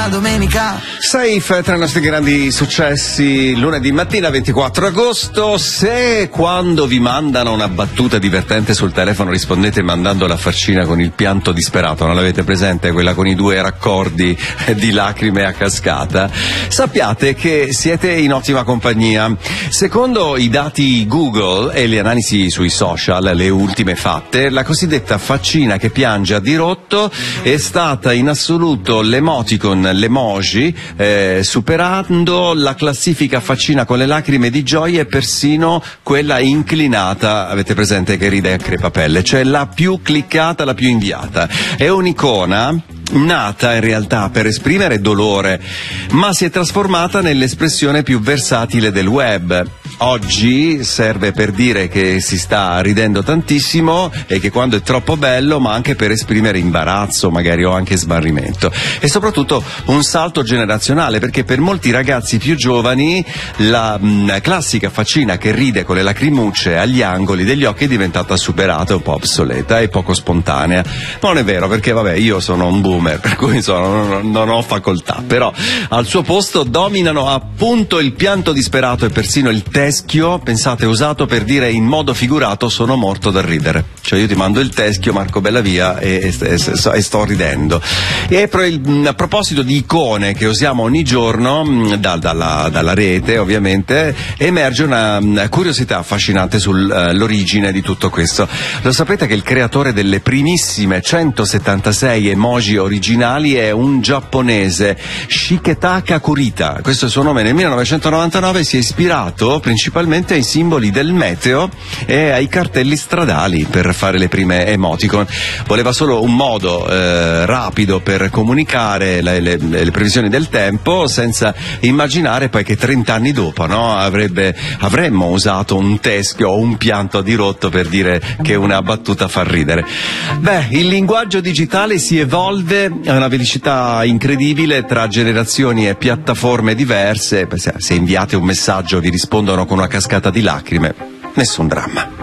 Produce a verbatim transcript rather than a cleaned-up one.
una domenica. Safe, tra i nostri grandi successi, lunedì mattina ventiquattro agosto. Se quando vi mandano una battuta divertente sul telefono rispondete mandando la faccina con il pianto disperato, non l'avete presente? Quella con i due raccordi di lacrime a cascata, sappiate che siete in ottima compagnia. Secondo i dati Google e le analisi sui social, le ultime fatte, la cosiddetta faccina che piange a dirotto è stata in assoluto l'emoticon, l'emoji, eh, superando la classifica faccina con le lacrime di gioia e persino quella inclinata, avete presente, che ride a crepapelle, cioè la più cliccata, la più inviata. È un'icona nata in realtà per esprimere dolore, ma si è trasformata nell'espressione più versatile del web. Oggi serve per dire che si sta ridendo tantissimo e che quando è troppo bello, ma anche per esprimere imbarazzo magari o anche smarrimento. E soprattutto un salto generazionale, perché per molti ragazzi più giovani la mh, classica faccina che ride con le lacrimucce agli angoli degli occhi è diventata superata, un po' obsoleta e poco spontanea. Ma non è vero, perché vabbè, io sono un boomer, per cui insomma, non, non ho facoltà, però al suo posto dominano appunto il pianto disperato e persino il teschio, pensate, usato per dire in modo figurato sono morto dal ridere. Cioè io ti mando il teschio, Marco Bellavia, e, e, e, e sto ridendo. E a proposito di icone che usiamo ogni giorno da, dalla, dalla rete, ovviamente, emerge una, una curiosità affascinante sull'origine uh, di tutto questo. Lo sapete che il creatore delle primissime centosettantasei emoji originali è un giapponese, Shiketaka Kurita. Questo è il suo nome. Nel millenovecentonovantanove si è ispirato principalmente ai simboli del meteo e ai cartelli stradali per fare le prime emoticon. Voleva solo un modo eh, rapido per comunicare le, le, le previsioni del tempo, senza immaginare poi che trent'anni dopo, no, avrebbe, avremmo usato un teschio o un pianto a dirotto per dire che una battuta fa ridere. Beh, il linguaggio digitale si evolve a una velocità incredibile tra generazioni e piattaforme diverse. Se inviate un messaggio vi rispondono con una cascata di lacrime, nessun dramma.